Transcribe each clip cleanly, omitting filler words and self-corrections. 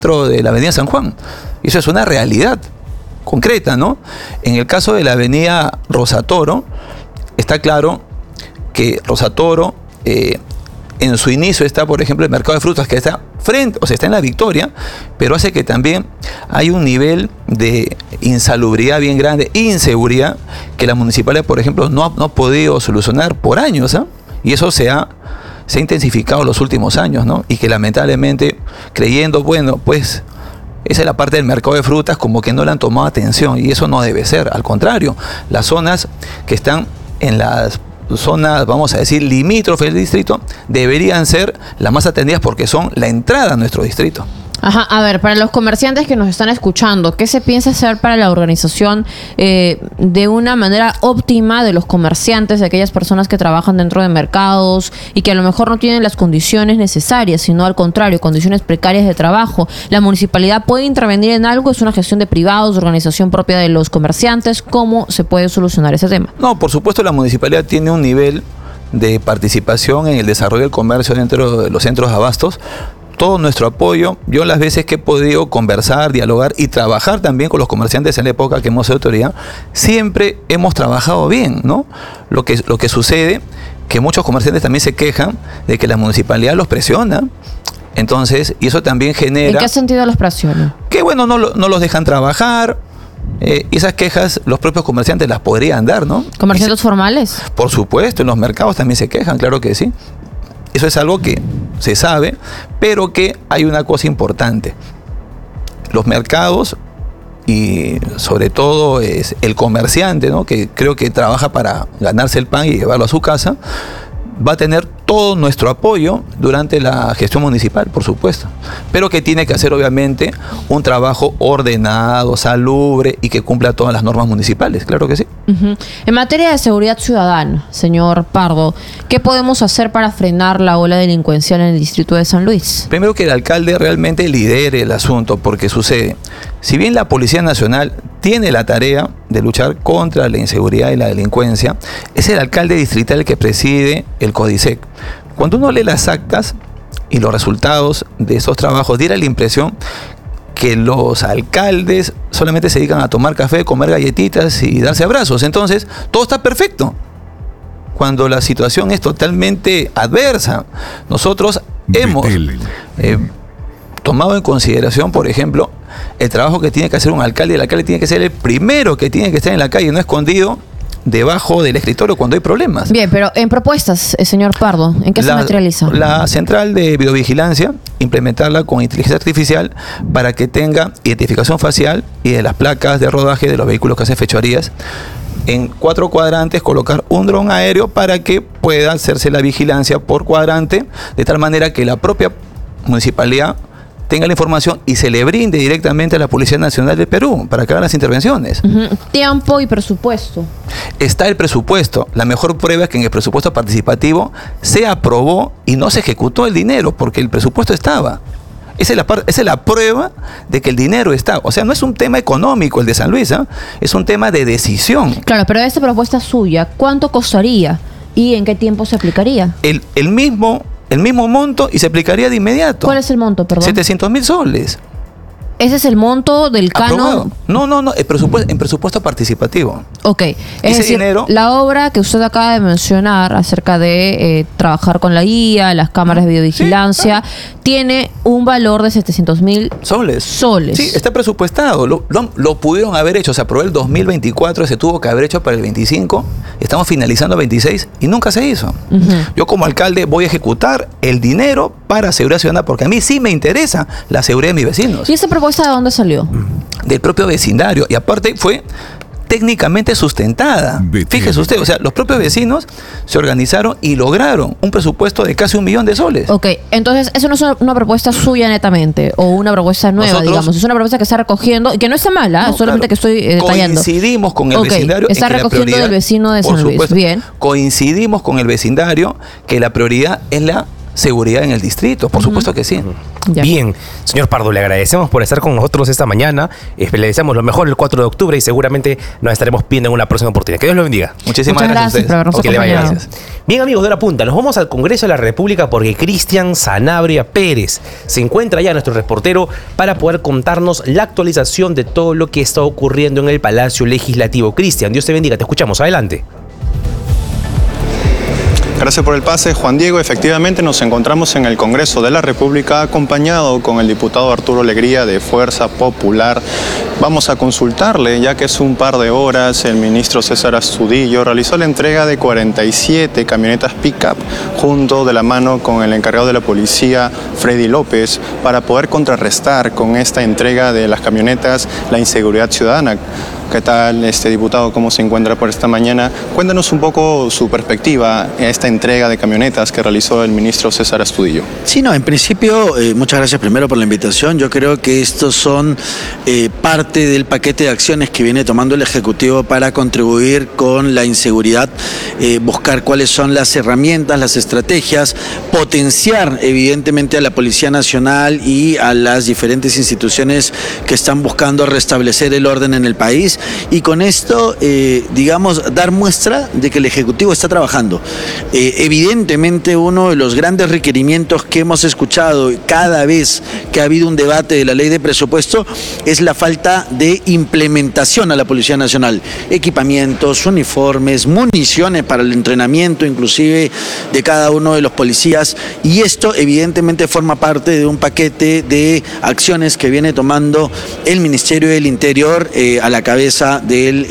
dentro de la avenida San Juan. Y eso es una realidad concreta, ¿no? En el caso de la avenida Rosatoro, está claro que Rosatoro, en su inicio está, por ejemplo, el mercado de frutas que está frente, o sea, está en la Victoria, pero hace que también hay un nivel de insalubridad bien grande, inseguridad, que la municipalidad, por ejemplo, no ha podido solucionar por años, ¿eh? Y eso se ha intensificado en los últimos años, ¿no? Y que lamentablemente, creyendo, bueno, pues esa es la parte del mercado de frutas, como que no le han tomado atención, y eso no debe ser. Al contrario, las zonas que están en las zonas, vamos a decir, limítrofes del distrito, deberían ser las más atendidas porque son la entrada a nuestro distrito. Ajá, a ver, para los comerciantes que nos están escuchando, ¿qué se piensa hacer para la organización de una manera óptima de los comerciantes, de aquellas personas que trabajan dentro de mercados y que a lo mejor no tienen las condiciones necesarias, sino al contrario, condiciones precarias de trabajo? ¿La municipalidad puede intervenir en algo? ¿Es una gestión de privados, de organización propia de los comerciantes? ¿Cómo se puede solucionar ese tema? No, por supuesto, la municipalidad tiene un nivel de participación en el desarrollo del comercio dentro de los centros de abastos. Todo nuestro apoyo. Yo las veces que he podido conversar, dialogar y trabajar también con los comerciantes en la época que hemos sido autoridad, siempre hemos trabajado bien, ¿no? Lo que sucede, que muchos comerciantes también se quejan de que la municipalidad los presiona. Entonces, y eso también genera... ¿En qué sentido los presiona? Que bueno, no los dejan trabajar. Y esas quejas los propios comerciantes las podrían dar, ¿no? ¿Comerciantes formales? Por supuesto, en los mercados también se quejan, claro que sí. Eso es algo que se sabe, pero que hay una cosa importante. Los mercados, y sobre todo es el comerciante, ¿no?, que creo que trabaja para ganarse el pan y llevarlo a su casa, va a tener todo nuestro apoyo durante la gestión municipal, por supuesto, pero que tiene que hacer obviamente un trabajo ordenado, salubre y que cumpla todas las normas municipales, claro que sí. En materia de seguridad ciudadana, señor Pardo, ¿qué podemos hacer para frenar la ola delincuencial en el distrito de San Luis? Primero, que el alcalde realmente lidere el asunto, porque sucede, si bien la Policía Nacional tiene la tarea de luchar contra la inseguridad y la delincuencia, es el alcalde distrital el que preside el CODISEC. Cuando uno lee las actas y los resultados de esos trabajos, diera la impresión que los alcaldes solamente se dedican a tomar café, comer galletitas y darse abrazos. Entonces, todo está perfecto, cuando la situación es totalmente adversa. Nosotros hemos tomado en consideración, por ejemplo, el trabajo que tiene que hacer un alcalde. El alcalde tiene que ser el primero que tiene que estar en la calle, no escondido debajo del escritorio cuando hay problemas. Bien, pero en propuestas, señor Pardo, ¿en qué se materializa? La central de videovigilancia, implementarla con inteligencia artificial para que tenga identificación facial y de las placas de rodaje de los vehículos que hacen fechorías. En 4 cuadrantes colocar un dron aéreo para que pueda hacerse la vigilancia por cuadrante, de tal manera que la propia municipalidad tenga la información y se le brinde directamente a la Policía Nacional del Perú para que hagan las intervenciones. Tiempo y presupuesto. Está el presupuesto. La mejor prueba es que en el presupuesto participativo se aprobó y no se ejecutó el dinero, porque el presupuesto estaba. Esa es la prueba de que el dinero está. O sea, no es un tema económico el de San Luis, ¿eh? Es un tema de decisión. Claro, pero esta propuesta suya, ¿cuánto costaría y en qué tiempo se aplicaría? El mismo monto, y se aplicaría de inmediato. ¿Cuál es el monto, perdón? 700.000 soles. ¿Ese es el monto del canon? No, en presupuesto participativo. Ok, es decir, dinero, la obra que usted acaba de mencionar acerca de trabajar con la IA, las cámaras de videovigilancia, tiene un valor de 700.000 soles. Sí, está presupuestado. Lo pudieron haber hecho. Se aprobó el 2024, se tuvo que haber hecho para el 25. Estamos finalizando el 26 y nunca se hizo. Yo como alcalde voy a ejecutar el dinero para seguridad ciudadana, porque a mí sí me interesa la seguridad de mis vecinos. ¿Y esa propuesta de dónde salió? Del propio vecindario, y aparte fue técnicamente sustentada. Fíjese usted, o sea, los propios vecinos se organizaron y lograron un presupuesto de casi 1 millón de soles. Ok, entonces eso no es una propuesta suya netamente, o una propuesta nueva, digamos. Es una propuesta que está recogiendo, y que no está mala, solamente que estoy detallando. Coincidimos con el vecindario. Está recogiendo del vecino de San Luis. Bien. Coincidimos con el vecindario que la prioridad es la seguridad en el distrito, por supuesto que sí. Ya. Bien, señor Pardo, le agradecemos por estar con nosotros esta mañana. Le deseamos lo mejor el 4 de octubre y seguramente nos estaremos viendo en una próxima oportunidad. Que Dios lo bendiga. Muchísimas Muchas gracias a gracias por habernos ustedes. Que le vaya acompañado. gracias. Bien, amigos de Hora Punta, nos vamos al Congreso de la República porque Cristian Sanabria Pérez se encuentra ya, nuestro reportero, para poder contarnos la actualización de todo lo que está ocurriendo en el Palacio Legislativo. Cristian, Dios te bendiga, te escuchamos, adelante. Gracias por el pase, Juan Diego. Efectivamente nos encontramos en el Congreso de la República acompañado con el diputado Arturo Alegría de Fuerza Popular. Vamos a consultarle, ya que es un par de horas, el ministro César Astudillo realizó la entrega de 47 camionetas pick-up junto de la mano con el encargado de la policía, Freddy López, para poder contrarrestar con esta entrega de las camionetas la inseguridad ciudadana. ¿Qué tal, diputado? ¿Cómo se encuentra por esta mañana? Cuéntanos un poco su perspectiva en esta entrega de camionetas que realizó el ministro César Astudillo. Sí, no, en principio, muchas gracias primero por la invitación. Yo creo que estos son parte del paquete de acciones que viene tomando el Ejecutivo para contribuir con la inseguridad, buscar cuáles son las herramientas, las estrategias, potenciar evidentemente a la Policía Nacional y a las diferentes instituciones que están buscando restablecer el orden en el país. Y con esto, digamos, dar muestra de que el Ejecutivo está trabajando. Evidentemente, uno de los grandes requerimientos que hemos escuchado cada vez que ha habido un debate de la ley de presupuesto es la falta de implementación a la Policía Nacional. Equipamientos, uniformes, municiones para el entrenamiento, inclusive de cada uno de los policías. Y esto, evidentemente, forma parte de un paquete de acciones que viene tomando el Ministerio del Interior a la cabeza del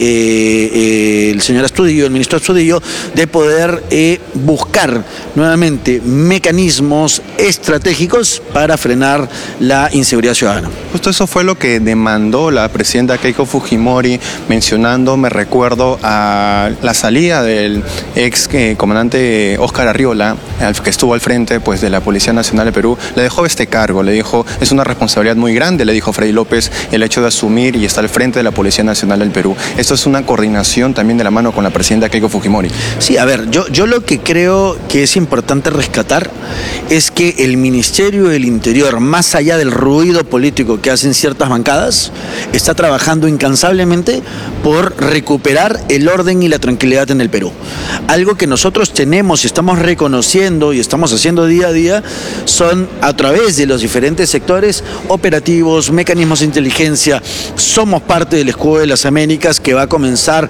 el señor Astudillo, el ministro Astudillo, de poder buscar nuevamente mecanismos estratégicos para frenar la inseguridad ciudadana. Justo eso fue lo que demandó la presidenta Keiko Fujimori, mencionando, me recuerdo, a la salida del ex comandante Óscar Arriola, que estuvo al frente pues, de la Policía Nacional de Perú. Le dejó este cargo, le dijo, es una responsabilidad muy grande, le dijo Freddy López, el hecho de asumir y estar al frente de la Policía Nacional del Perú. Esto es una coordinación también de la mano con la presidenta Keiko Fujimori. Sí, a ver, yo lo que creo que es importante rescatar es que el Ministerio del Interior, más allá del ruido político que hacen ciertas bancadas, está trabajando incansablemente por recuperar el orden y la tranquilidad en el Perú. Algo que nosotros tenemos y estamos reconociendo y estamos haciendo día a día son, a través de los diferentes sectores operativos, mecanismos de inteligencia. Somos parte del Escudo de las Américas, que va a comenzar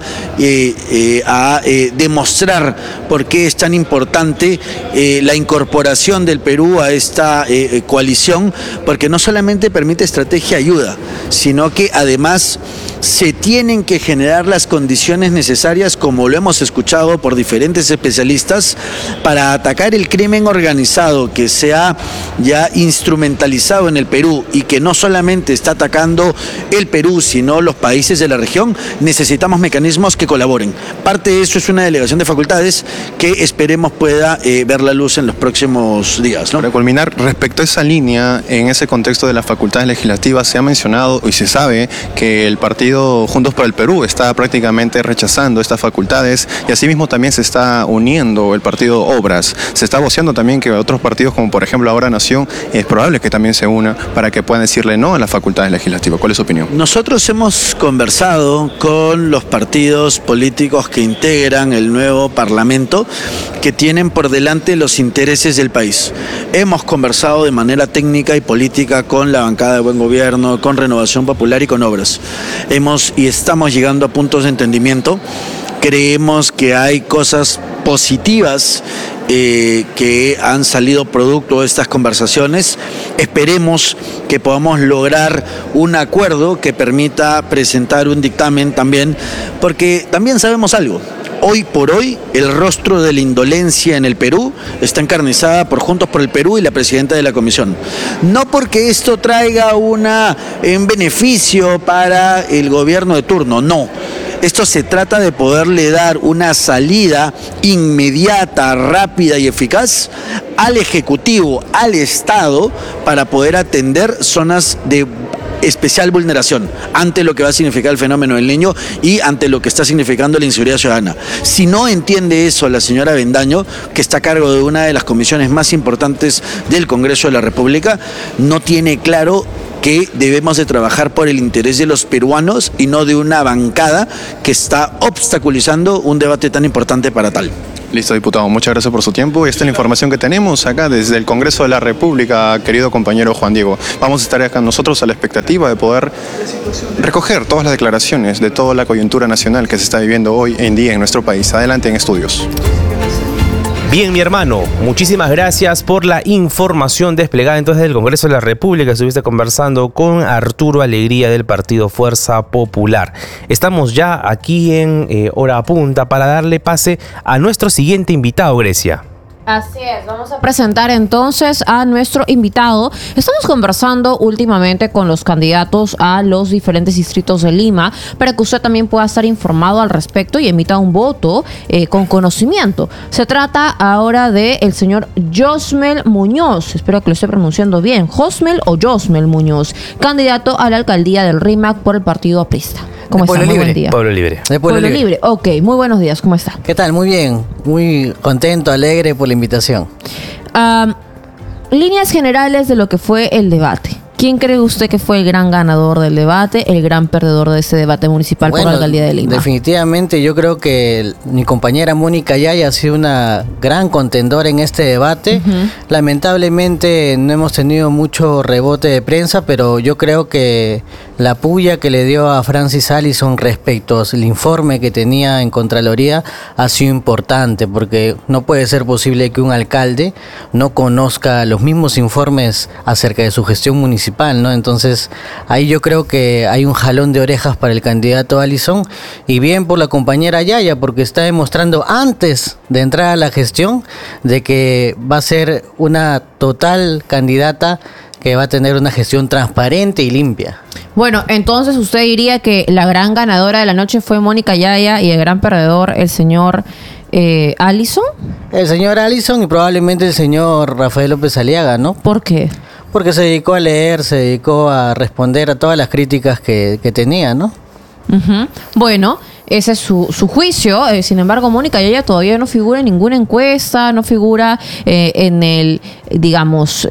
a demostrar por qué es tan importante la incorporación del Perú a esta coalición, porque no solamente permite estrategia y ayuda, sino que además se tienen que generar las condiciones necesarias, como lo hemos escuchado por diferentes especialistas, para atacar el crimen organizado que se ha ya instrumentalizado en el Perú y que no solamente está atacando el Perú, sino los países de la región. Necesitamos mecanismos que colaboren. Parte de eso es una delegación de facultades que esperemos pueda ver la luz en los próximos días, ¿no? Para culminar, respecto a esa línea, en ese contexto de las facultades legislativas, se ha mencionado y se sabe que el partido Juntos por el Perú está prácticamente rechazando estas facultades y asimismo también se está uniendo el partido Obras. Se está voceando también que otros partidos, como por ejemplo ahora Nación, es probable que también se una para que puedan decirle no a las facultades legislativas. ¿Cuál es su opinión? Nosotros hemos conversado con los partidos políticos que integran el nuevo Parlamento, que tienen por delante los intereses del país. Hemos conversado de manera técnica y política con la bancada de Buen Gobierno, con Renovación Popular y con Obras. Y estamos llegando a puntos de entendimiento. Creemos que hay cosas positivas que han salido producto de estas conversaciones. Esperemos que podamos lograr un acuerdo que permita presentar un dictamen también, porque también sabemos algo. Hoy por hoy, el rostro de la indolencia en el Perú está encarnizada por Juntos por el Perú y la presidenta de la Comisión. No porque esto traiga un beneficio para el gobierno de turno, no. Esto se trata de poderle dar una salida inmediata, rápida y eficaz al Ejecutivo, al Estado, para poder atender zonas de especial vulneración ante lo que va a significar el fenómeno del Niño y ante lo que está significando la inseguridad ciudadana. Si no entiende eso la señora Bendaño, que está a cargo de una de las comisiones más importantes del Congreso de la República, no tiene claro que debemos de trabajar por el interés de los peruanos y no de una bancada que está obstaculizando un debate tan importante para tal. Listo, diputado. Muchas gracias por su tiempo. Esta es la información que tenemos acá desde el Congreso de la República, querido compañero Juan Diego. Vamos a estar acá nosotros a la expectativa de poder recoger todas las declaraciones de toda la coyuntura nacional que se está viviendo hoy en día en nuestro país. Adelante en estudios. Bien, mi hermano, muchísimas gracias por la información desplegada entonces del Congreso de la República. Estuviste conversando con Arturo Alegría del Partido Fuerza Popular. Estamos ya aquí en Hora Punta para darle pase a nuestro siguiente invitado, Grecia. Así es, vamos a presentar entonces a nuestro invitado. Estamos conversando últimamente con los candidatos a los diferentes distritos de Lima para que usted también pueda estar informado al respecto y emita un voto con conocimiento. Se trata ahora del señor Josmel Muñoz, espero que lo esté pronunciando bien, Josmel o Josmel Muñoz, candidato a la alcaldía del RIMAC por el partido aprista. ¿Cómo está? Muy buen día. Pueblo Libre. De Pueblo Libre. Ok, muy buenos días, ¿cómo está? ¿Qué tal? Muy bien, muy contento, alegre por la invitación. Líneas generales de lo que fue el debate. ¿Quién cree usted que fue el gran ganador del debate, el gran perdedor de ese debate municipal por la alcaldía de Lima? Definitivamente yo creo que mi compañera Mónica Yaya ha sido una gran contendora en este debate. Lamentablemente no hemos tenido mucho rebote de prensa, pero yo creo que la puya que le dio a Francis Allison respecto al informe que tenía en Contraloría ha sido importante, porque no puede ser posible que un alcalde no conozca los mismos informes acerca de su gestión municipal, ¿no? Entonces ahí yo creo que hay un jalón de orejas para el candidato Allison, y bien por la compañera Yaya, porque está demostrando antes de entrar a la gestión de que va a ser una total candidata que va a tener una gestión transparente y limpia. Bueno, entonces usted diría que la gran ganadora de la noche fue Mónica Yaya y el gran perdedor el señor Allison. El señor Allison y probablemente el señor Rafael López Aliaga, ¿no? ¿Por qué? Porque se dedicó a leer, se dedicó a responder a todas las críticas que tenía, ¿no? Bueno, ese es su juicio. Sin embargo, Mónica Yaya todavía no figura en ninguna encuesta, no figura en el, digamos,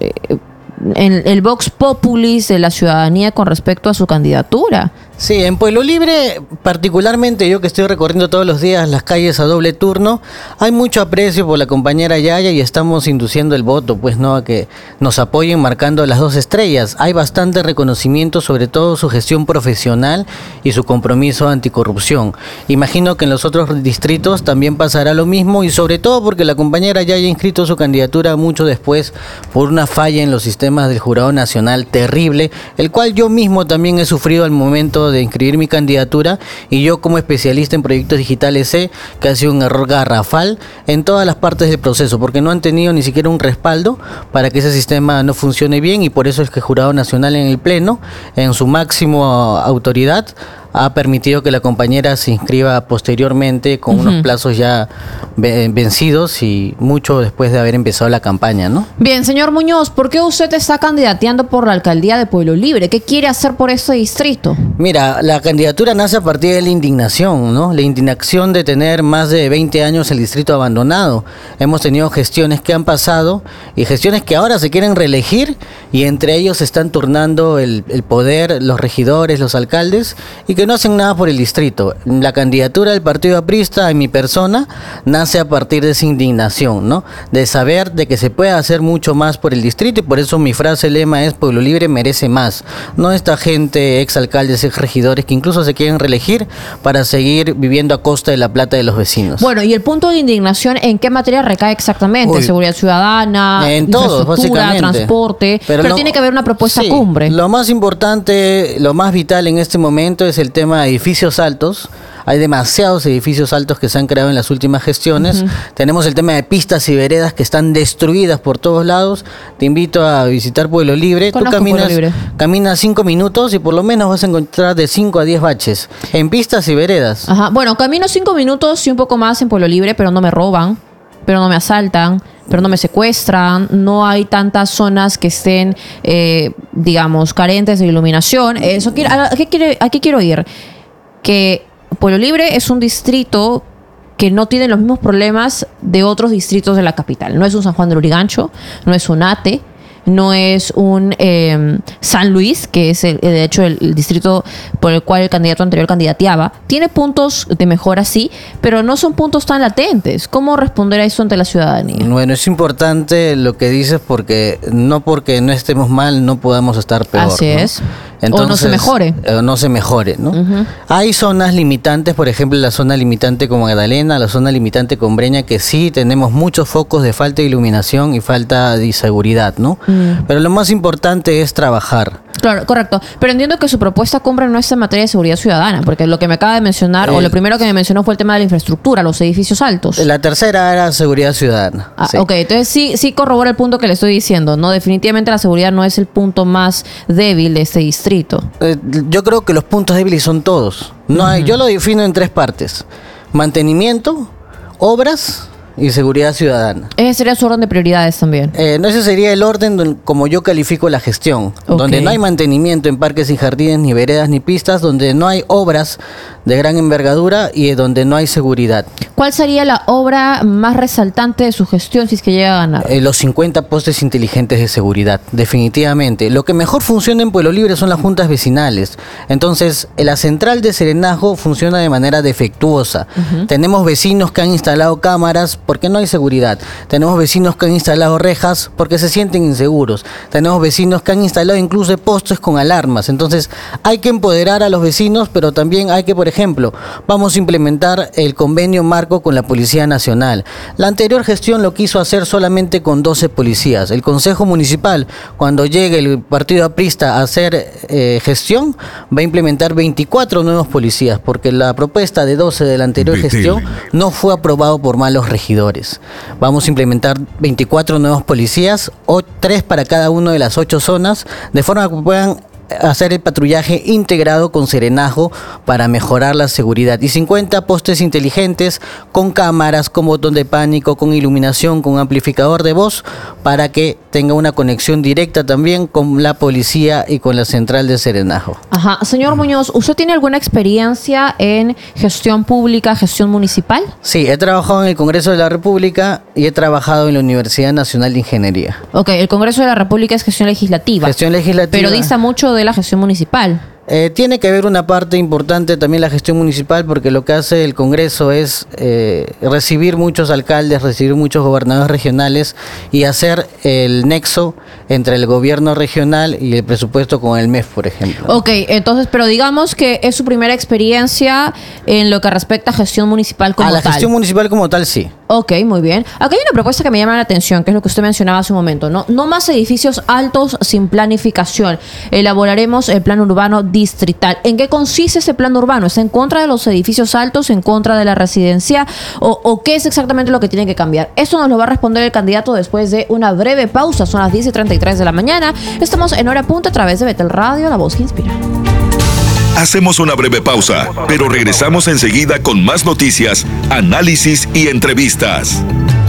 en el Vox Populis de la ciudadanía con respecto a su candidatura. Sí, en Pueblo Libre, particularmente yo que estoy recorriendo todos los días las calles a doble turno, hay mucho aprecio por la compañera Yaya y estamos induciendo el voto, pues no, a que nos apoyen marcando las 2 estrellas. Hay bastante reconocimiento, sobre todo su gestión profesional y su compromiso anticorrupción. Imagino que en los otros distritos también pasará lo mismo, y sobre todo porque la compañera Yaya ha inscrito su candidatura mucho después por una falla en los sistemas del Jurado Nacional terrible, el cual yo mismo también he sufrido al momento de inscribir mi candidatura, y yo como especialista en proyectos digitales sé que ha sido un error garrafal en todas las partes del proceso, porque no han tenido ni siquiera un respaldo para que ese sistema no funcione bien, y por eso es que el Jurado Nacional en el Pleno, en su máxima autoridad, ha permitido que la compañera se inscriba posteriormente con unos plazos ya vencidos y mucho después de haber empezado la campaña, ¿no? Bien, señor Muñoz, ¿por qué usted está candidateando por la alcaldía de Pueblo Libre? ¿Qué quiere hacer por ese distrito? Mira, la candidatura nace a partir de la indignación, ¿no? La indignación de tener más de 20 años el distrito abandonado. Hemos tenido gestiones que han pasado y gestiones que ahora se quieren reelegir, y entre ellos se están turnando el poder, los regidores, los alcaldes, y que no hacen nada por el distrito. La candidatura del partido aprista en mi persona nace a partir de esa indignación, ¿no? De saber de que se puede hacer mucho más por el distrito, y por eso mi frase lema es: Pueblo Libre merece más. No esta gente, exalcaldes, exregidores, que incluso se quieren reelegir para seguir viviendo a costa de la plata de los vecinos. Bueno, y el punto de indignación, ¿en qué materia recae exactamente? Uy, seguridad ciudadana, en todo, infraestructura, básicamente. Transporte, pero tiene que haber una propuesta cumbre. Lo más importante, lo más vital en este momento es el tema de edificios altos. Hay demasiados edificios altos que se han creado en las últimas gestiones. Tenemos el tema de pistas y veredas que están destruidas por todos lados. Te invito a visitar Pueblo Libre. Conozco Tú Pueblo Libre. caminas 5 minutos y por lo menos vas a encontrar de 5 a 10 baches en pistas y veredas. Ajá. Bueno, camino 5 minutos y un poco más en Pueblo Libre, pero no me roban, pero no me asaltan, pero no me secuestran, no hay tantas zonas que estén, digamos, carentes de iluminación. ¿A qué quiero ir? Que Pueblo Libre es un distrito que no tiene los mismos problemas de otros distritos de la capital. No es un San Juan del Lurigancho, no es un Ate, no es un San Luis, que es de hecho el distrito por el cual el candidato anterior candidateaba. Tiene puntos de mejora, sí, pero no son puntos tan latentes. ¿Cómo responder a eso ante la ciudadanía? Bueno, es importante lo que dices porque no estemos mal no podamos estar peor. Así es. Entonces, o no se mejore. O no se mejore, ¿no? Uh-huh. Hay zonas limitantes, por ejemplo, la zona limitante con Magdalena, la zona limitante con Breña, que sí tenemos muchos focos de falta de iluminación y falta de seguridad, ¿no? Pero lo más importante es trabajar. Claro, correcto. Pero entiendo que su propuesta cumbre no está en materia de seguridad ciudadana, porque lo que me acaba de mencionar, o lo primero que me mencionó fue el tema de la infraestructura, los edificios altos. La tercera era seguridad ciudadana. Ah, sí. Ok, entonces sí corrobora el punto que le estoy diciendo, ¿no? Definitivamente la seguridad no es el punto más débil de este distrito. Yo creo que los puntos débiles son todos. No hay, yo lo defino en 3 partes: mantenimiento, obras y seguridad ciudadana. Ese sería su orden de prioridades también. No, ese sería el orden como yo califico la gestión. Ok. Donde no hay mantenimiento en parques y jardines, ni veredas, ni pistas, donde no hay obras de gran envergadura y donde no hay seguridad. ¿Cuál sería la obra más resaltante de su gestión si es que llega a ganar? Los 50 postes inteligentes de seguridad, definitivamente. Lo que mejor funciona en Pueblo Libre son las juntas vecinales. Entonces, la central de serenazgo funciona de manera defectuosa. Tenemos vecinos que han instalado cámaras porque no hay seguridad. Tenemos vecinos que han instalado rejas porque se sienten inseguros. Tenemos vecinos que han instalado incluso postes con alarmas. Entonces, hay que empoderar a los vecinos, pero también hay que, por ejemplo, vamos a implementar el convenio marco con la Policía Nacional. La anterior gestión lo quiso hacer solamente con 12 policías. El Consejo Municipal, cuando llegue el partido aprista a hacer gestión, va a implementar 24 nuevos policías, porque la propuesta de 12 de la anterior gestión no fue aprobado por malos regidores. Vamos a implementar 24 nuevos policías, 3 para cada una de las 8 zonas, de forma que puedan hacer el patrullaje integrado con serenazgo para mejorar la seguridad, y 50 postes inteligentes con cámaras, con botón de pánico, con iluminación, con amplificador de voz, para que tenga una conexión directa también con la policía y con la central de serenazgo. Ajá. Señor Muñoz, ¿usted tiene alguna experiencia en gestión pública, gestión municipal? Sí, he trabajado en el Congreso de la República y he trabajado en la Universidad Nacional de Ingeniería. Ok, el Congreso de la República es gestión legislativa. Gestión legislativa. Pero dista mucho de la gestión municipal. Tiene que haber una parte importante también la gestión municipal, porque lo que hace el Congreso es recibir muchos alcaldes, recibir muchos gobernadores regionales y hacer el nexo entre el gobierno regional y el presupuesto con el MEF, por ejemplo. Ok, entonces, pero digamos que es su primera experiencia en lo que respecta a gestión municipal como tal. A la gestión municipal como tal, sí. Ok, muy bien. Acá hay una propuesta que me llama la atención, que es lo que usted mencionaba hace un momento, ¿no? No más edificios altos sin planificación. Elaboraremos el plan urbano distrital. ¿En qué consiste ese plan urbano? ¿Está en contra de los edificios altos, en contra de la residencia? ¿O qué es exactamente lo que tiene que cambiar? Esto nos lo va a responder el candidato después de una breve pausa. Son las 10:33 de la mañana. Estamos en Hora Punta a través de Betel Radio, la voz que inspira. Hacemos una breve pausa, pero regresamos enseguida con más noticias, análisis y entrevistas.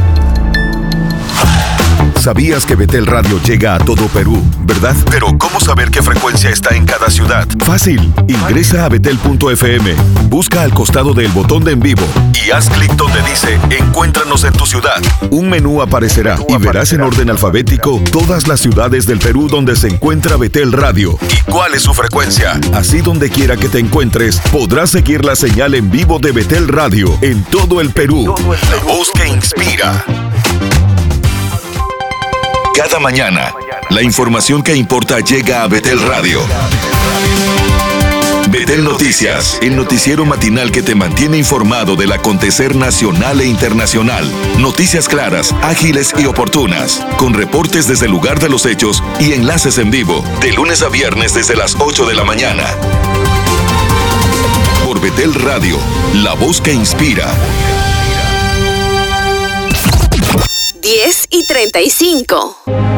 ¿Sabías que Betel Radio llega a todo Perú, verdad? Pero ¿cómo saber qué frecuencia está en cada ciudad? Fácil. Ingresa a betel.fm, busca al costado del botón de en vivo y haz clic donde dice Encuéntranos en tu ciudad. Un menú aparecerá y verás en orden alfabético todas las ciudades del Perú donde se encuentra Betel Radio y cuál es su frecuencia. Así, donde quiera que te encuentres, podrás seguir la señal en vivo de Betel Radio en todo el Perú. La voz que inspira. Cada mañana, la información que importa llega a Betel Radio. Betel Noticias, el noticiero matinal que te mantiene informado del acontecer nacional e internacional. Noticias claras, ágiles y oportunas, con reportes desde el lugar de los hechos y enlaces en vivo, de lunes a viernes desde las 8 de la mañana. Por Betel Radio, la voz que inspira. 10:35.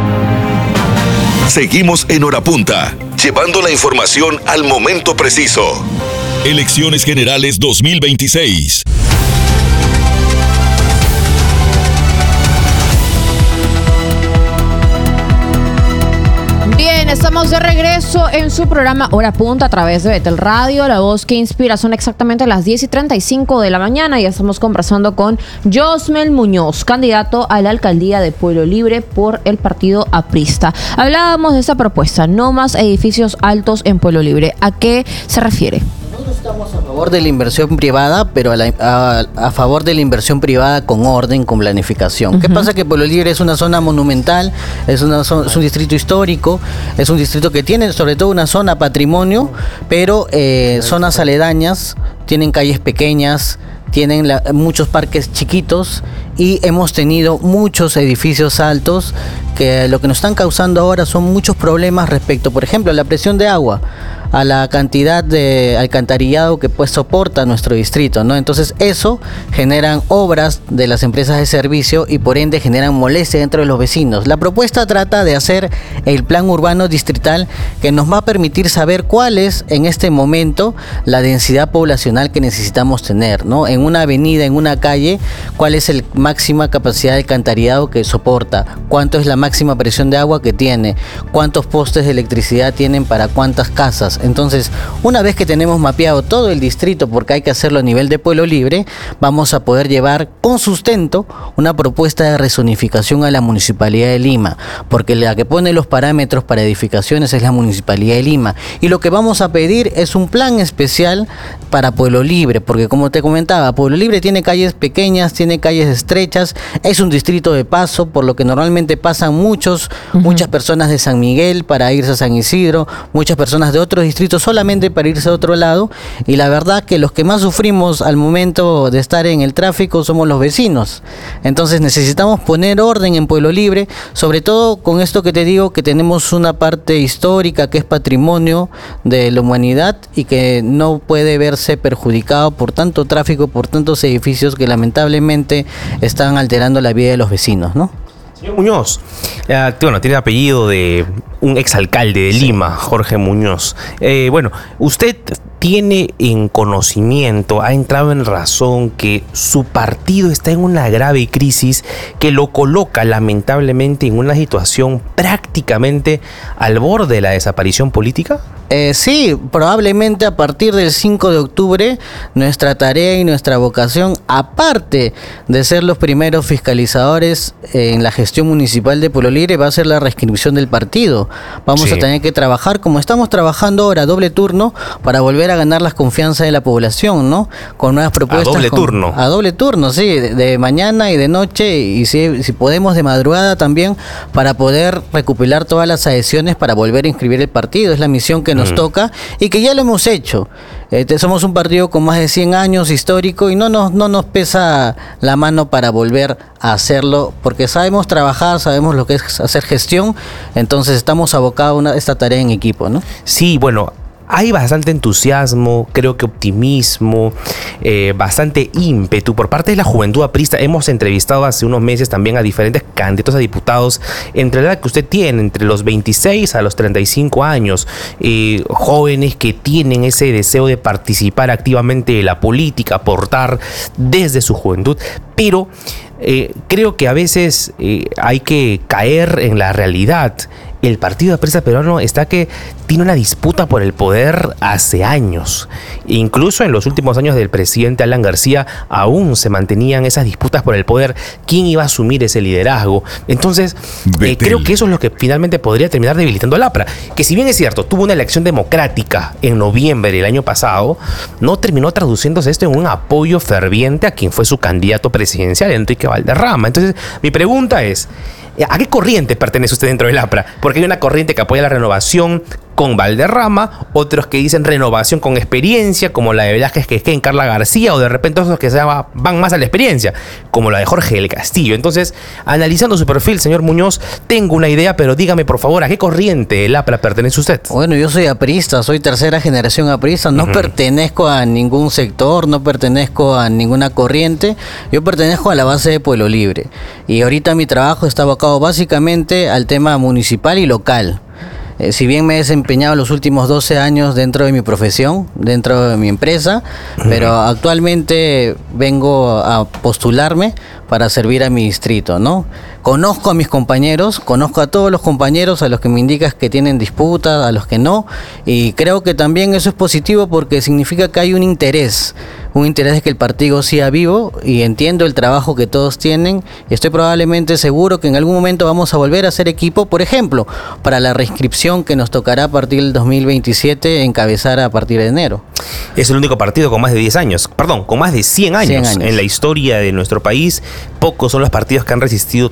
Seguimos en Hora Punta, llevando la información al momento preciso. Elecciones Generales 2026. estamos de regreso en su programa Hora Punta a través de Betel Radio, la voz que inspira. Son exactamente las 10:35 de la mañana y estamos conversando con Yosmel Muñoz, candidato a la alcaldía de Pueblo Libre por el partido aprista. Hablábamos de esta propuesta, no más edificios altos en Pueblo Libre. ¿A qué se refiere? Nosotros estamos a favor de la inversión privada, pero a favor de la inversión privada con orden, con planificación. ¿Qué pasa? Que Pueblo Libre es una zona monumental, es un distrito histórico, es un distrito que tiene sobre todo una zona patrimonio, pero zonas aledañas, tienen calles pequeñas, tienen muchos parques chiquitos y hemos tenido muchos edificios altos que lo que nos están causando ahora son muchos problemas respecto, por ejemplo, a la presión de agua, a la cantidad de alcantarillado que pues soporta nuestro distrito, ¿no? Entonces eso generan obras de las empresas de servicio y por ende generan molestia dentro de los vecinos. La propuesta trata de hacer el plan urbano distrital que nos va a permitir saber cuál es en este momento la densidad poblacional que necesitamos tener, ¿no? En una avenida, en una calle, cuál es la máxima capacidad de alcantarillado que soporta, cuánto es la máxima presión de agua que tiene, cuántos postes de electricidad tienen para cuántas casas. Entonces, una vez que tenemos mapeado todo el distrito, porque hay que hacerlo a nivel de Pueblo Libre, vamos a poder llevar con sustento una propuesta de rezonificación a la Municipalidad de Lima, porque la que pone los parámetros para edificaciones es la Municipalidad de Lima. Y lo que vamos a pedir es un plan especial para Pueblo Libre, porque como te comentaba, Pueblo Libre tiene calles pequeñas, tiene calles estrechas, es un distrito de paso, por lo que normalmente pasan muchas personas de San Miguel para irse a San Isidro, muchas personas de otros distritos solamente para irse a otro lado, y la verdad que los que más sufrimos al momento de estar en el tráfico somos los vecinos. Entonces necesitamos poner orden en Pueblo Libre, sobre todo con esto que te digo, que tenemos una parte histórica que es patrimonio de la humanidad y que no puede verse perjudicado por tanto tráfico, por tantos edificios que lamentablemente están alterando la vida de los vecinos, ¿no? Señor Muñoz, bueno, tiene apellido de un exalcalde de Lima, Jorge Muñoz. Usted tiene en conocimiento, ha entrado en razón que su partido está en una grave crisis que lo coloca lamentablemente en una situación prácticamente al borde de la desaparición política. Sí, probablemente a partir del 5 de octubre nuestra tarea y nuestra vocación, aparte de ser los primeros fiscalizadores en la gestión municipal de Pueblo Libre, va a ser la reinscripción del partido. Vamos a tener que trabajar como estamos trabajando ahora, doble turno, para volver a ganar la confianza de la población, ¿no? Con nuevas propuestas. A doble turno, sí, de mañana y de noche, y si podemos de madrugada también, para poder recopilar todas las adhesiones para volver a inscribir el partido. Es la misión que nos toca y que ya lo hemos hecho. Somos un partido con más de 100 años histórico y no nos pesa la mano para volver a hacerlo, porque sabemos trabajar, sabemos lo que es hacer gestión, entonces estamos abocados a esta tarea en equipo, ¿no? Sí, bueno, hay bastante entusiasmo, creo que optimismo, bastante ímpetu por parte de la juventud aprista. Hemos entrevistado hace unos meses también a diferentes candidatos a diputados entre la edad que usted tiene, entre los 26 a los 35 años, jóvenes que tienen ese deseo de participar activamente en la política, aportar desde su juventud, pero creo que a veces hay que caer en la realidad. El Partido Aprista Peruano está que tiene una disputa por el poder hace años. Incluso en los últimos años del presidente Alan García aún se mantenían esas disputas por el poder. ¿Quién iba a asumir ese liderazgo? Entonces, creo que eso es lo que finalmente podría terminar debilitando al APRA. Que si bien es cierto, tuvo una elección democrática en noviembre del año pasado, no terminó traduciéndose esto en un apoyo ferviente a quien fue su candidato presidencial, Enrique Valderrama. Entonces, mi pregunta es, ¿a qué corriente pertenece usted dentro del APRA? Porque hay una corriente que apoya la renovación con Valderrama, otros que dicen renovación con experiencia, como la de Velázquez en Carla García, o de repente otros que van más a la experiencia, como la de Jorge del Castillo. Entonces, analizando su perfil, señor Muñoz, tengo una idea, pero dígame por favor, ¿a qué corriente del APRA pertenece usted? Bueno, yo soy aprista, soy tercera generación aprista, no pertenezco a ningún sector, no pertenezco a ninguna corriente, yo pertenezco a la base de Pueblo Libre. Y ahorita mi trabajo está abocado básicamente al tema municipal y local. Si bien me he desempeñado los últimos 12 años dentro de mi profesión, dentro de mi empresa, pero actualmente vengo a postularme para servir a mi distrito, ¿no? Conozco a mis compañeros, conozco a todos los compañeros, a los que me indicas que tienen disputas, a los que no, y creo que también eso es positivo porque significa que hay un interés de que el partido siga vivo, y entiendo el trabajo que todos tienen, y estoy probablemente seguro que en algún momento vamos a volver a hacer equipo, por ejemplo, para la reinscripción que nos tocará a partir del 2027 encabezar a partir de enero. Es el único partido con más de 10 años, perdón, con más de 100 años en la historia de nuestro país. Pocos son los partidos que han resistido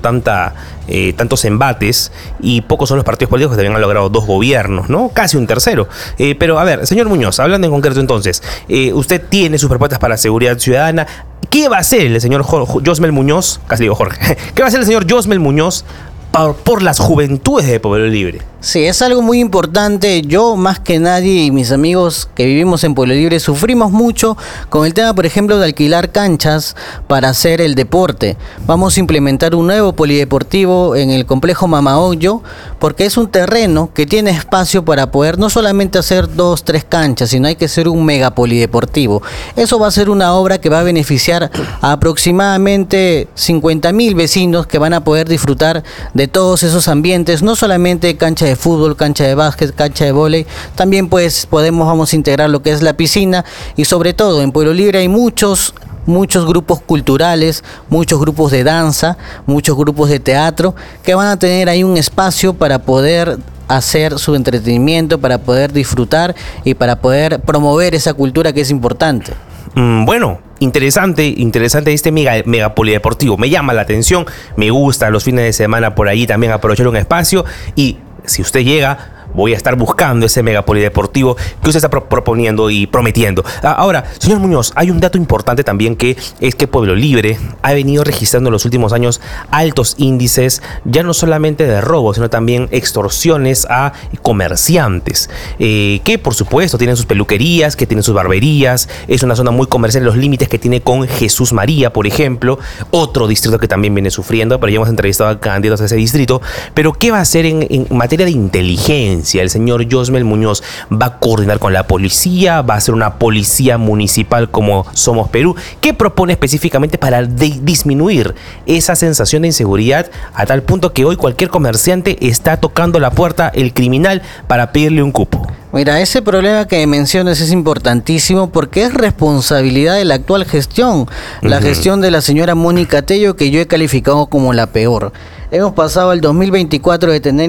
tantos embates, y pocos son los partidos políticos que también han logrado 2 gobiernos, ¿no? Casi un tercero. Pero a ver, señor Muñoz, hablando en concreto entonces, usted tiene sus propuestas para seguridad ciudadana. ¿Qué va a hacer el señor Josmel Muñoz? Casi digo Jorge. ¿Qué va a hacer el señor Josmel Muñoz por las juventudes de Pueblo Libre? Sí, es algo muy importante. Yo, más que nadie, y mis amigos que vivimos en Pueblo Libre, sufrimos mucho con el tema, por ejemplo, de alquilar canchas para hacer el deporte. Vamos a implementar un nuevo polideportivo en el complejo Mamaollo, porque es un terreno que tiene espacio para poder no solamente hacer 2, 3 canchas, sino hay que hacer un mega polideportivo. Eso va a ser una obra que va a beneficiar a aproximadamente 50.000 vecinos que van a poder disfrutar de todos esos ambientes, no solamente cancha de fútbol, cancha de básquet, cancha de vóley, también pues vamos a integrar lo que es la piscina, y sobre todo en Pueblo Libre hay muchos grupos culturales, muchos grupos de danza, muchos grupos de teatro que van a tener ahí un espacio para poder hacer su entretenimiento, para poder disfrutar y para poder promover esa cultura que es importante. Bueno, interesante este mega polideportivo. Me llama la atención, me gusta los fines de semana por allí también aprovechar un espacio, y si usted llega, voy a estar buscando ese mega polideportivo que usted está proponiendo y prometiendo. Ahora, señor Muñoz, hay un dato importante también, que es que Pueblo Libre ha venido registrando en los últimos años altos índices, ya no solamente de robos, sino también extorsiones a comerciantes, que por supuesto tienen sus peluquerías, que tienen sus barberías. Es una zona muy comercial, los límites que tiene con Jesús María, por ejemplo, otro distrito que también viene sufriendo, pero ya hemos entrevistado a candidatos a ese distrito. Pero ¿qué va a hacer en materia de inteligencia? El señor Josmel Muñoz va a coordinar con la policía, va a ser una policía municipal como Somos Perú. ¿Qué propone específicamente para disminuir esa sensación de inseguridad a tal punto que hoy cualquier comerciante está tocando la puerta, el criminal, para pedirle un cupo? Mira, ese problema que mencionas es importantísimo porque es responsabilidad de la actual gestión, la gestión de la señora Mónica Tello, que yo he calificado como la peor. Hemos pasado el 2024 de tener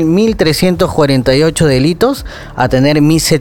1.348 delitos a tener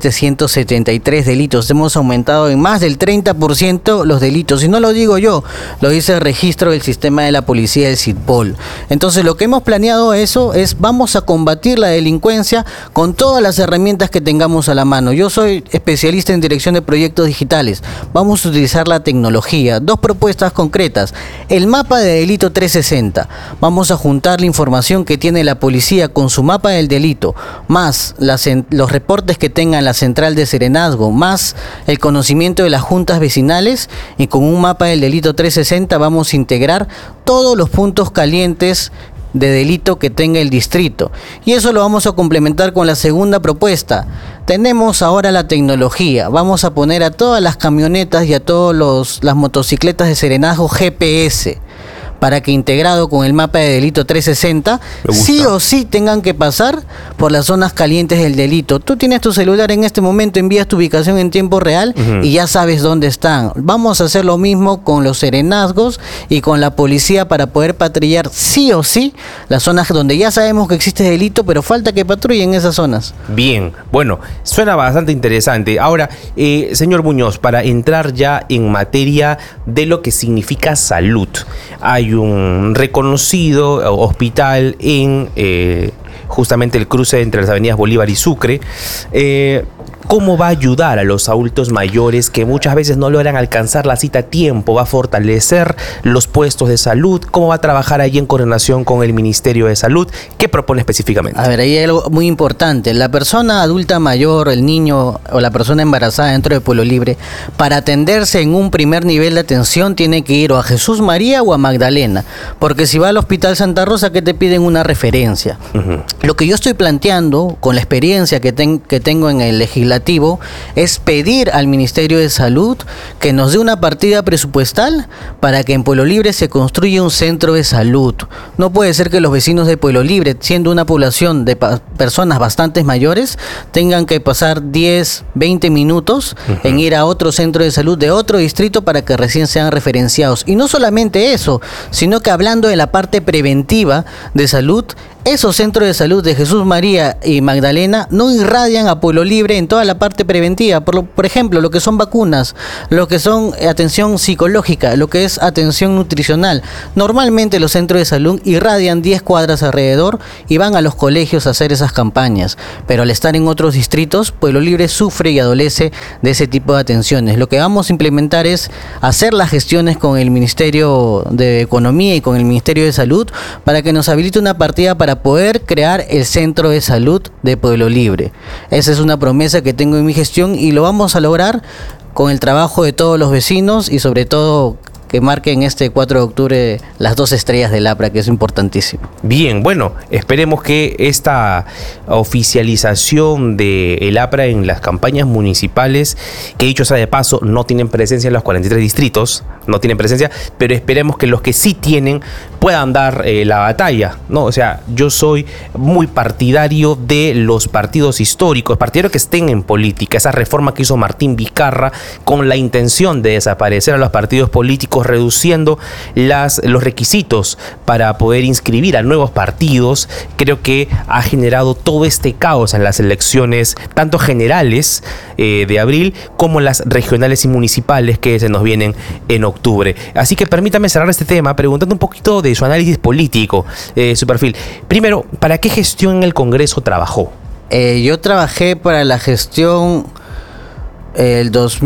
1.773 delitos. Hemos aumentado en más del 30% los delitos. Y no lo digo yo, lo dice el registro del sistema de la policía del SITPOL. Entonces lo que hemos planeado vamos a combatir la delincuencia con todas las herramientas que tengamos a la mano. Yo soy especialista en dirección de proyectos digitales. Vamos a utilizar la tecnología. 2 propuestas concretas. El mapa de delito 360. Vamos a juntar la información que tiene la policía con su mapa del delito, más los reportes que tenga en la central de serenazgo, más el conocimiento de las juntas vecinales, y con un mapa del delito 360 vamos a integrar todos los puntos calientes de delito que tenga el distrito. Y eso lo vamos a complementar con la segunda propuesta. Tenemos ahora la tecnología. Vamos a poner a todas las camionetas y a todas las motocicletas de serenazgo GPS, para que integrado con el mapa de delito 360, sí o sí tengan que pasar por las zonas calientes del delito. Tú tienes tu celular en este momento, envías tu ubicación en tiempo real y ya sabes dónde están. Vamos a hacer lo mismo con los serenazgos y con la policía para poder patrullar sí o sí las zonas donde ya sabemos que existe delito, pero falta que patrullen esas zonas. Bien, bueno, suena bastante interesante. Ahora, señor Muñoz, para entrar ya en materia de lo que significa salud, hay un reconocido hospital en justamente el cruce entre las avenidas Bolívar y Sucre. ¿Cómo va a ayudar a los adultos mayores que muchas veces no logran alcanzar la cita a tiempo? ¿Va a fortalecer los puestos de salud? ¿Cómo va a trabajar allí en coordinación con el Ministerio de Salud? ¿Qué propone específicamente? A ver, ahí hay algo muy importante. La persona adulta mayor, el niño o la persona embarazada dentro de Pueblo Libre, para atenderse en un primer nivel de atención tiene que ir o a Jesús María o a Magdalena, porque si va al Hospital Santa Rosa, ¿qué te piden? Una referencia. Lo que yo estoy planteando, con la experiencia que tengo en el legislativo, legislativo es pedir al Ministerio de Salud que nos dé una partida presupuestal para que en Pueblo Libre se construya un centro de salud. No puede ser que los vecinos de Pueblo Libre, siendo una población de personas bastante mayores, tengan que pasar 10, 20 minutos en ir a otro centro de salud de otro distrito para que recién sean referenciados. Y no solamente eso, sino que hablando de la parte preventiva de salud, esos centros de salud de Jesús María y Magdalena no irradian a Pueblo Libre en toda la parte preventiva. Por ejemplo, lo que son vacunas, lo que son atención psicológica, lo que es atención nutricional. Normalmente los centros de salud irradian 10 cuadras alrededor y van a los colegios a hacer esas campañas. Pero al estar en otros distritos, Pueblo Libre sufre y adolece de ese tipo de atenciones. Lo que vamos a implementar es hacer las gestiones con el Ministerio de Economía y con el Ministerio de Salud para que nos habilite una partida para poder crear el centro de salud de Pueblo Libre. Esa es una promesa que tengo en mi gestión y lo vamos a lograr con el trabajo de todos los vecinos y sobre todo que marquen este 4 de octubre las 2 estrellas del APRA, que es importantísimo. Bien, bueno, esperemos que esta oficialización del APRA en las campañas municipales, que dicho sea de paso, no tienen presencia en los 43 distritos, no tienen presencia, pero esperemos que los que sí tienen puedan dar la batalla, ¿no? O sea, yo soy muy partidario de los partidos históricos, partidario que estén en política, esa reforma que hizo Martín Vizcarra con la intención de desaparecer a los partidos políticos, reduciendo los requisitos para poder inscribir a nuevos partidos. Creo que ha generado todo este caos en las elecciones, tanto generales de abril como las regionales y municipales que se nos vienen en octubre. Así que permítame cerrar este tema preguntando un poquito de su análisis político, su perfil. Primero, ¿para qué gestión en el Congreso trabajó? Yo trabajé para la gestión el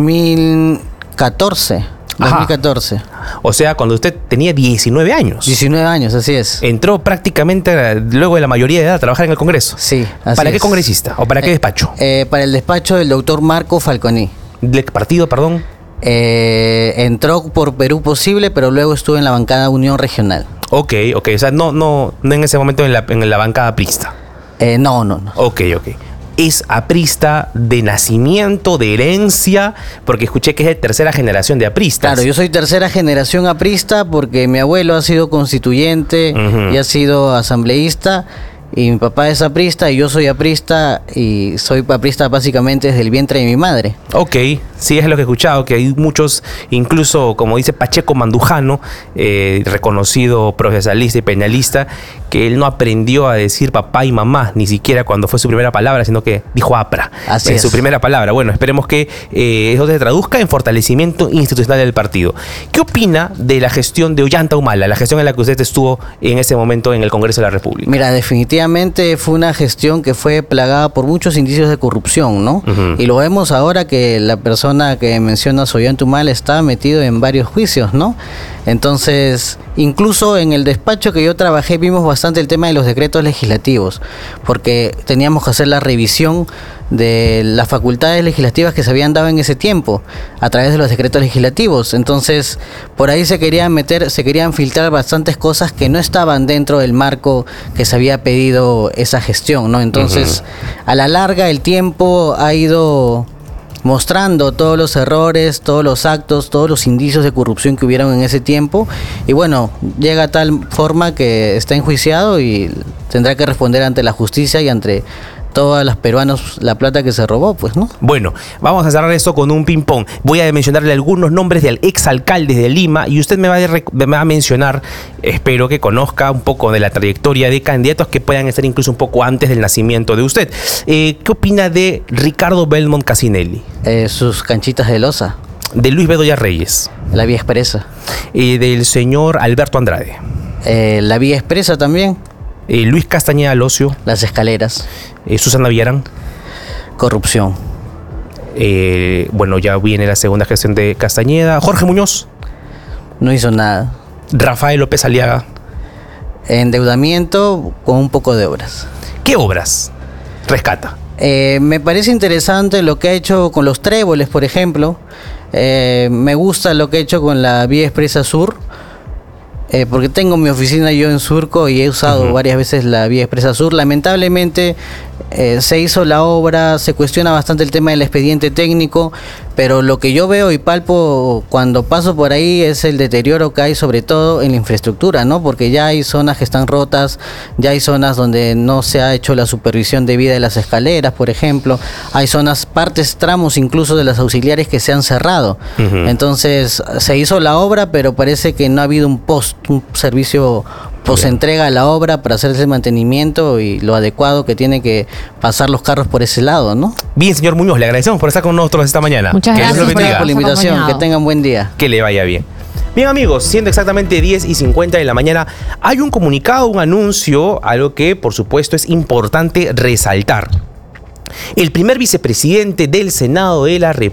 2014. Ajá. 2014. O sea, cuando usted tenía 19 años. 19 años, así es. Entró prácticamente luego de la mayoría de edad a trabajar en el Congreso. Sí, así ¿Para es. qué congresista o para qué despacho? Para el despacho del doctor Marco Falconi. ¿Del partido, perdón? Entró por Perú Posible, pero luego estuvo en la bancada Unión Regional. Ok. O sea, no en ese momento en la bancada aprista. No. Ok. ¿Es aprista de nacimiento, de herencia? Porque escuché que es de tercera generación de apristas. Claro, yo soy tercera generación aprista porque mi abuelo ha sido constituyente y ha sido asambleísta. Y mi papá es aprista y yo soy aprista y soy aprista básicamente desde el vientre de mi madre. Ok, sí, es lo que he escuchado, que hay muchos, incluso como dice Pacheco Mandujano, reconocido procesalista y penalista, que él no aprendió a decir papá y mamá, ni siquiera cuando fue su primera palabra, sino que dijo APRA. Así es. Su primera palabra. Bueno, esperemos que eso se traduzca en fortalecimiento institucional del partido. ¿Qué opina de la gestión de Ollanta Humala, la gestión en la que usted estuvo en ese momento en el Congreso de la República? Mira, definitivamente fue una gestión que fue plagada por muchos indicios de corrupción, ¿no? Y lo vemos ahora que la persona que menciona, Ollanta Humala, está metido en varios juicios, ¿no? Entonces, incluso en el despacho que yo trabajé vimos bastante el tema de los decretos legislativos, porque teníamos que hacer la revisión de las facultades legislativas que se habían dado en ese tiempo a través de los decretos legislativos. Entonces, por ahí se querían filtrar bastantes cosas que no estaban dentro del marco que se había pedido esa gestión, ¿no? Entonces, a la larga el tiempo ha ido mostrando todos los errores, todos los actos, todos los indicios de corrupción que hubieron en ese tiempo. Y bueno, llega a tal forma que está enjuiciado y tendrá que responder ante la justicia y ante todos los peruanos la plata que se robó, pues, ¿no? Bueno, vamos a cerrar esto con un ping-pong. Voy a mencionarle algunos nombres de exalcaldes de Lima y usted me va a mencionar, espero que conozca un poco de la trayectoria de candidatos que puedan estar incluso un poco antes del nacimiento de usted. ¿Qué opina de Ricardo Belmont Casinelli? Sus canchitas de loza. De Luis Bedoya Reyes. La vía expresa. Del señor Alberto Andrade. La vía expresa también. Luis Castañeda Locio. Las escaleras. Susana Villarán. Corrupción. Bueno, ya viene la segunda gestión de Castañeda. Jorge Muñoz. No hizo nada. Rafael López Aliaga. Endeudamiento con un poco de obras. ¿Qué obras rescata? Me parece interesante lo que ha hecho con los tréboles, por ejemplo. Me gusta lo que ha hecho con la vía expresa sur. Porque tengo mi oficina yo en Surco y he usado varias veces la vía expresa sur. Lamentablemente se hizo la obra, se cuestiona bastante el tema del expediente técnico, pero lo que yo veo y palpo cuando paso por ahí es el deterioro que hay sobre todo en la infraestructura, ¿no? Porque ya hay zonas que están rotas, ya hay zonas donde no se ha hecho la supervisión debida de las escaleras, por ejemplo, hay zonas, partes, tramos incluso de las auxiliares que se han cerrado. Entonces se hizo la obra, pero parece que no ha habido un servicio post-entrega a la obra para hacer ese mantenimiento y lo adecuado que tiene que pasar los carros por ese lado, ¿no? Bien, señor Muñoz, le agradecemos por estar con nosotros esta mañana. Muchas gracias Dios lo bendiga. por la invitación, que tengan buen día. Que le vaya bien. Bien, amigos, siendo exactamente 10:50 de la mañana, hay un comunicado, un anuncio, algo que por supuesto es importante resaltar. El primer vicepresidente del Senado de la República